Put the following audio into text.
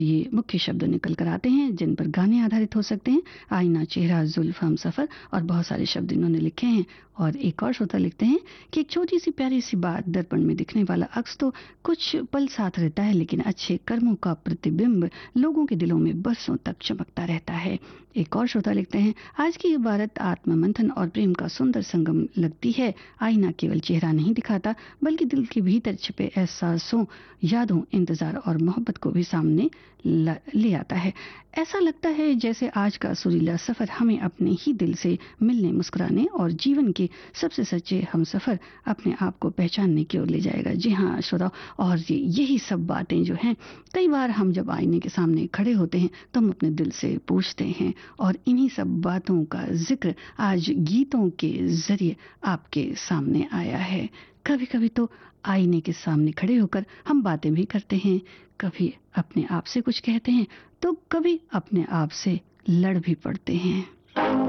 ये मुख्य शब्द निकल कर आते हैं जिन पर गाने आधारित हो सकते हैं। आईना, चेहरा, जुल्फ, हमसफर और बहुत सारे शब्द इन्होंने लिखे हैं। और एक और श्रोता लिखते हैं कि एक छोटी सी प्यारी सी बात, दर्पण में दिखने वाला अक्स तो कुछ पल साथ रहता है, लेकिन अच्छे कर्मों का प्रतिबिंब लोगों के दिलों में बरसों तक चमकता रहता है। एक और श्रोता लिखते हैं, आज की इबारत आत्म मंथन और प्रेम का सुंदर संगम लगती है। आईना केवल चेहरा नहीं दिखाता, बल्कि दिल के भीतर छिपे एहसासों, यादों, इंतजार और मोहब्बत को भी सामने ले आता है। ऐसा लगता है जैसे आज का सुरीला सफर हमें अपने ही दिल से मिलने, मुस्कुराने और जीवन के सबसे सच्चे हम सफर अपने आप को पहचानने की ओर ले जाएगा। जी हाँ श्रोता, और यही सब बातें जो हैं, कई बार हम जब आईने के सामने खड़े होते हैं तो हम अपने दिल से पूछते हैं, और इन्हीं सब बातों का जिक्र आज गीतों के जरिए आपके सामने आया है। कभी कभी तो आईने के सामने खड़े होकर हम बातें भी करते हैं, कभी अपने आप से कुछ कहते हैं, तो कभी अपने आप से लड़ भी पड़ते हैं।